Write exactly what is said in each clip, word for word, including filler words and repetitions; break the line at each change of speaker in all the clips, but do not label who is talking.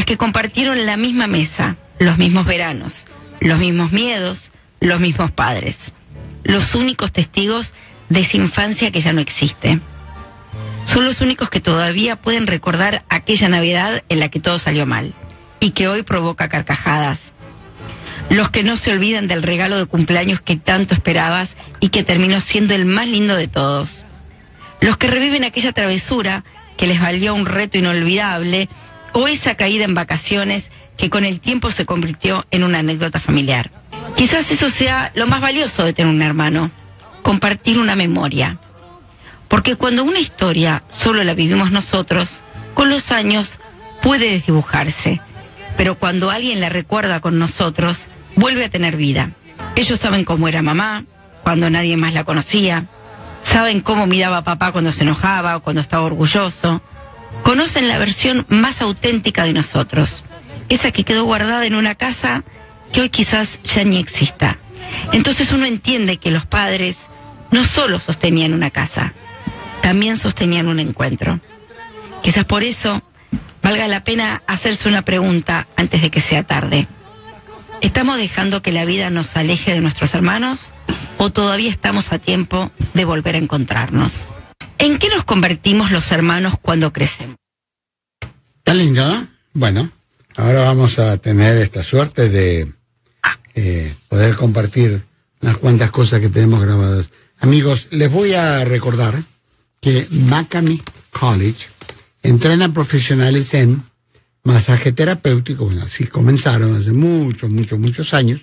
que compartieron la misma mesa, los mismos veranos, los mismos miedos, los mismos padres. Los únicos testigos de esa infancia que ya no existe. Son los únicos que todavía pueden recordar aquella Navidad en la que todo salió mal y que hoy provoca carcajadas. Los que no se olvidan del regalo de cumpleaños que tanto esperabas y que terminó siendo el más lindo de todos. Los que reviven aquella travesura que les valió un reto inolvidable o esa caída en vacaciones que con el tiempo se convirtió en una anécdota familiar. Quizás eso sea lo más valioso de tener un hermano, compartir una memoria. Porque cuando una historia solo la vivimos nosotros, con los años puede desdibujarse, pero cuando alguien la recuerda con nosotros, vuelve a tener vida. Ellos saben cómo era mamá, cuando nadie más la conocía, saben cómo miraba a papá cuando se enojaba o cuando estaba orgulloso, conocen la versión más auténtica de nosotros, esa que quedó guardada en una casa que hoy quizás ya ni exista. Entonces uno entiende que los padres no solo sostenían una casa, también sostenían un encuentro. Quizás por eso valga la pena hacerse una pregunta antes de que sea tarde. ¿Estamos dejando que la vida nos aleje de nuestros hermanos o todavía estamos a tiempo de volver a encontrarnos? ¿En qué nos convertimos los hermanos cuando crecemos?
¿Está lindo, no? Bueno, ahora vamos a tener esta suerte de eh, poder compartir unas cuantas cosas que tenemos grabadas. Amigos, les voy a recordar que Maccabi College entrena profesionales en masaje terapéutico, bueno, así comenzaron hace muchos, muchos, muchos años,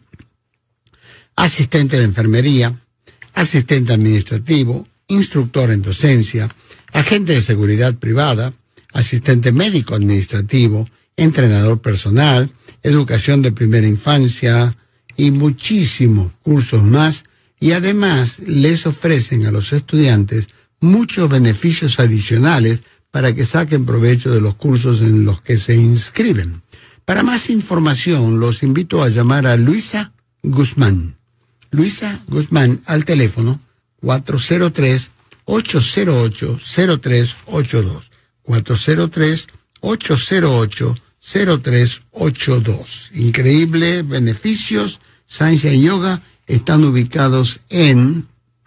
asistente de enfermería, asistente administrativo, instructor en docencia, agente de seguridad privada, asistente médico administrativo, entrenador personal, educación de primera infancia y muchísimos cursos más, y además les ofrecen a los estudiantes muchos beneficios adicionales para que saquen provecho de los cursos en los que se inscriben. Para más información, los invito a llamar a Luisa Guzmán. Luisa Guzmán al teléfono cuatro cero tres, ocho cero ocho, cero tres ocho dos. cuatro cero tres, ocho cero ocho, cero tres ocho dos. Increíble beneficios. Sunshine Yoga están ubicados en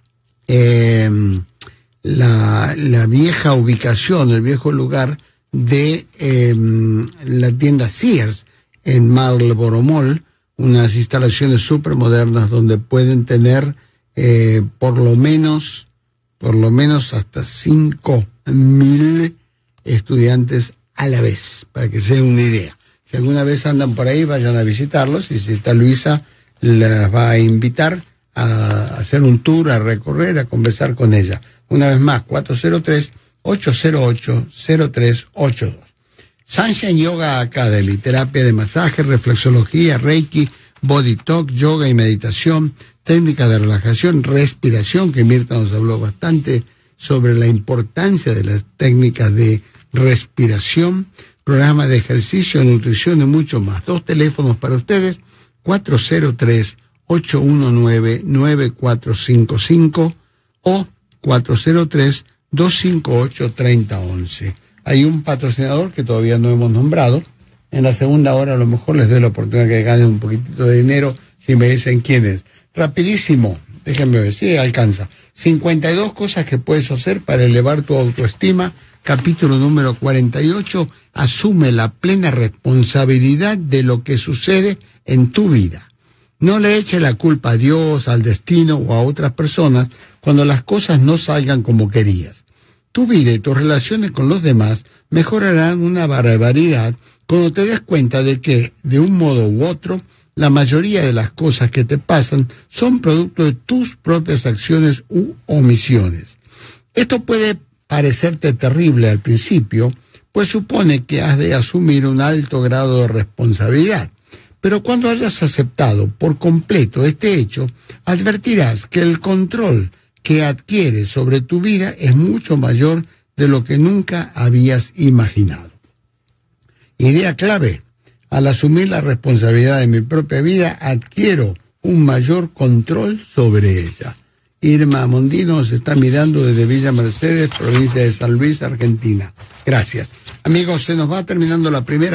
eh, la, la vieja ubicación, el viejo lugar de eh, la tienda Sears en Marlboro Mall, unas instalaciones súper modernas donde pueden tener eh, por lo menos, por lo menos hasta cinco mil estudiantes a la vez, para que se den una idea. Si alguna vez andan por ahí, vayan a visitarlos, y si está Luisa, las va a invitar a hacer un tour, a recorrer, a conversar con ella. Una vez más, cuatro cero tres, ocho cero ocho, cero tres ocho dos. Sunshine Yoga Academy, terapia de masaje, reflexología, reiki, body talk, yoga y meditación, técnica de relajación, respiración, que Mirta nos habló bastante sobre la importancia de las técnicas de respiración, programa de ejercicio, nutrición y mucho más. Dos teléfonos para ustedes, cuatro cero tres, ocho uno nueve, nueve cuatro cinco cinco o cuatro cero tres, dos cinco ocho, tres cero uno uno. Hay un patrocinador que todavía no hemos nombrado. En la segunda hora a lo mejor les doy la oportunidad que ganen un poquitito de dinero si me dicen quién es. Rapidísimo, déjenme ver, sí, alcanza. cincuenta y dos cosas que puedes hacer para elevar tu autoestima. Capítulo número cuarenta y ocho, asume la plena responsabilidad de lo que sucede en tu vida. No le eches la culpa a Dios, al destino o a otras personas cuando las cosas no salgan como querías. Tu vida y tus relaciones con los demás mejorarán una barbaridad cuando te des cuenta de que, de un modo u otro, la mayoría de las cosas que te pasan son producto de tus propias acciones u omisiones. Esto puede parecerte terrible al principio, pues supone que has de asumir un alto grado de responsabilidad. Pero cuando hayas aceptado por completo este hecho, advertirás que el control que adquieres sobre tu vida es mucho mayor de lo que nunca habías imaginado. Idea clave: al asumir la responsabilidad de mi propia vida, adquiero un mayor control sobre ella. Irma Mondino nos está mirando desde Villa Mercedes, provincia de San Luis, Argentina. Gracias. Amigos, se nos va terminando la primera